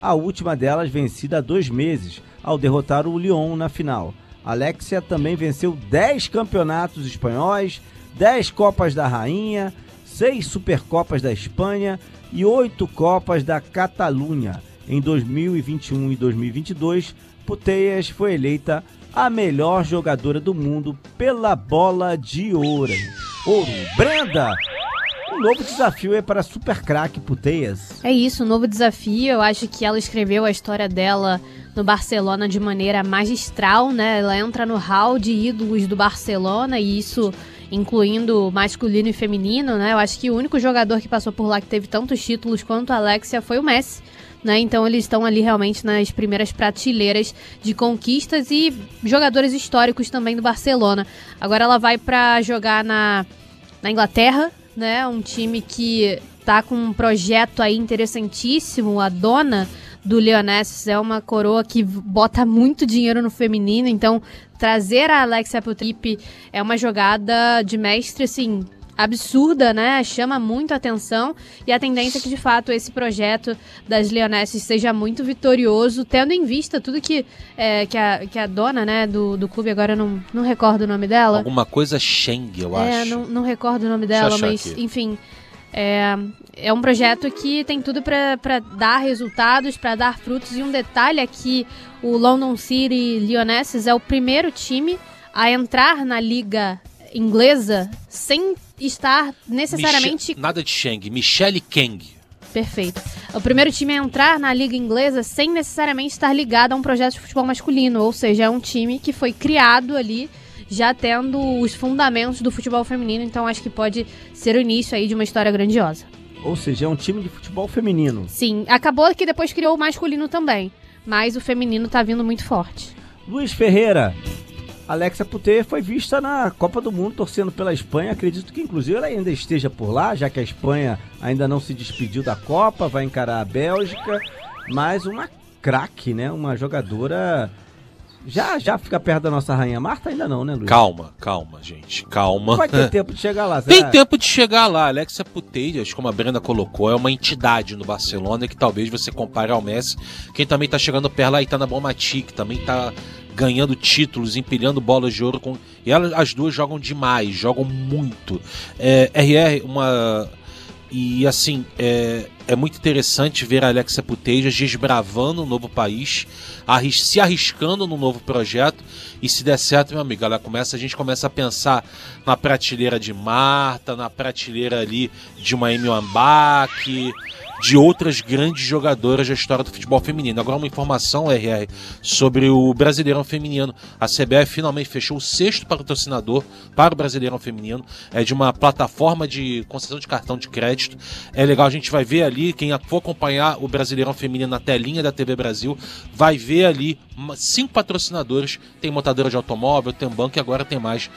a última delas vencida há 2 meses, ao derrotar o Lyon na final. Alexia também venceu 10 campeonatos espanhóis, 10 Copas da Rainha, 6 Supercopas da Espanha e 8 Copas da Catalunha. Em 2021 e 2022, Putellas foi eleita a melhor jogadora do mundo pela Bola de Ouro. Brenda, um novo desafio é para a super craque Putellas. É isso, um novo desafio. Eu acho que ela escreveu a história dela no Barcelona de maneira magistral, né? Ela entra no hall de ídolos do Barcelona, e isso incluindo masculino e feminino, né? Eu acho que o único jogador que passou por lá que teve tantos títulos quanto a Alexia foi o Messi, né? Então eles estão ali realmente nas primeiras prateleiras de conquistas e jogadores históricos também do Barcelona. Agora ela vai para jogar na Inglaterra, né? Um time que tá com um projeto aí interessantíssimo. A dona do Lyoness é uma coroa que bota muito dinheiro no feminino, então trazer a Alexia Putellas é uma jogada de mestre, assim, absurda, né? Chama muito a atenção, e a tendência é que, de fato, esse projeto das Lionesses seja muito vitorioso, tendo em vista tudo que a dona, né, do clube, agora eu não recordo o nome dela. Alguma coisa Sheng, eu acho. Não recordo o nome dela, mas, aqui. Enfim... É um projeto que tem tudo para dar resultados, para dar frutos. E um detalhe é que o London City Lionesses é o primeiro time a entrar na liga inglesa sem estar necessariamente... Nada de Sheng, Michelle Kang. Perfeito. É o primeiro time a entrar na liga inglesa sem necessariamente estar ligado a um projeto de futebol masculino. Ou seja, é um time que foi criado ali já tendo os fundamentos do futebol feminino, então acho que pode ser o início aí de uma história grandiosa. Ou seja, é um time de futebol feminino. Sim, acabou que depois criou o masculino também, mas o feminino tá vindo muito forte. Luiz Ferreira, Alexia Putellas foi vista na Copa do Mundo torcendo pela Espanha, acredito que inclusive ela ainda esteja por lá, já que a Espanha ainda não se despediu da Copa, vai encarar a Bélgica, mas uma craque, né, uma jogadora... Já fica perto da nossa rainha Marta? Ainda não, né, Luiz? Calma, gente, calma. Vai ter tempo de chegar lá, Tem tempo de chegar lá. Alexia Putellas, como a Brenda colocou, é uma entidade no Barcelona que talvez você compare ao Messi. Quem também tá chegando perto lá, Aitana Bonmatí, que também tá ganhando títulos, empilhando bolas de ouro. E as duas jogam demais, jogam muito. RR, E assim, é muito interessante ver a Alexia Putellas desbravando um novo país, se arriscando num novo projeto, e se der certo, meu amigo, a gente começa a pensar na prateleira de Marta, na prateleira ali de uma Amy Wambach, de outras grandes jogadoras da história do futebol feminino. Agora uma informação, RR, sobre o Brasileirão Feminino. A CBF finalmente fechou o 6º patrocinador para o Brasileirão Feminino, de uma plataforma de concessão de cartão de crédito. É legal, a gente vai ver ali, quem for acompanhar o Brasileirão Feminino na telinha da TV Brasil, vai ver ali 5 patrocinadores. Tem montadora de automóvel, tem banco, e agora tem mais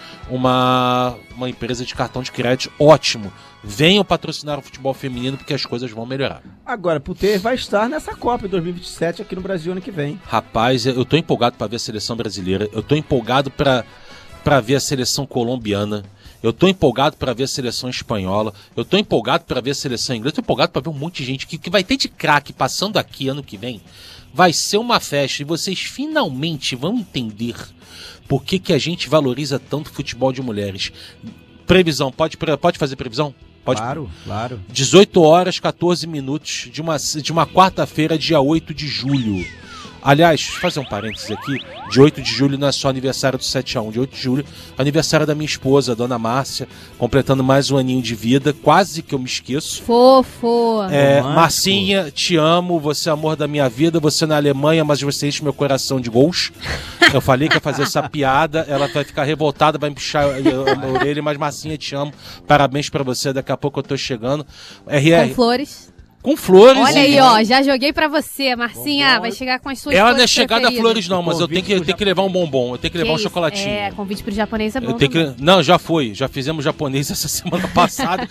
uma empresa de cartão de crédito. Ótimo! Venham patrocinar o futebol feminino, porque as coisas vão melhorar. Agora, Putellas vai estar nessa Copa em 2027 aqui no Brasil ano que vem. Rapaz, eu tô empolgado para ver a seleção brasileira. Eu tô empolgado para ver a seleção colombiana. Eu tô empolgado para ver a seleção espanhola. Eu tô empolgado para ver a seleção inglesa. Eu tô empolgado para ver um monte de gente que vai ter de craque passando aqui ano que vem. Vai ser uma festa e vocês finalmente vão entender por que a gente valoriza tanto o futebol de mulheres. Previsão, pode fazer previsão? Pode. Claro. 18 horas, 14 minutos de uma quarta-feira, dia 8 de julho. Aliás, deixa eu fazer um parênteses aqui. De 8 de julho não é só aniversário do 7-1. De 8 de julho, aniversário da minha esposa, a dona Márcia, completando mais um aninho de vida. Quase que eu me esqueço. Fofo. Marcinha, te amo. Você é o amor da minha vida. Você na Alemanha, mas você enche meu coração de gols. Eu falei que ia fazer essa piada. Ela vai ficar revoltada, vai me puxar a orelha. Mas Marcinha, te amo. Parabéns pra você. Daqui a pouco eu tô chegando. RR. Com flores. Com flores. Olha aí, ó, já joguei pra você, Marcinha. Vai chegar com as suas Ela flores não é chegada a preferidas. flores, não, mas eu tenho que levar um bombom. Eu tenho que levar um chocolatinho. Convite pro japonês é bom. Não, já foi. Já fizemos japonês essa semana passada.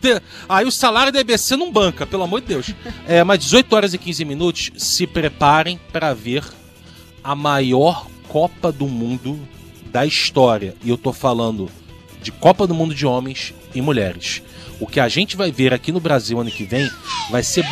Aí o salário da EBC não banca, pelo amor de Deus. Mas 18 horas e 15 minutos, se preparem para ver a maior Copa do Mundo da história. E eu tô falando de Copa do Mundo de homens e mulheres. O que a gente vai ver aqui no Brasil ano que vem vai ser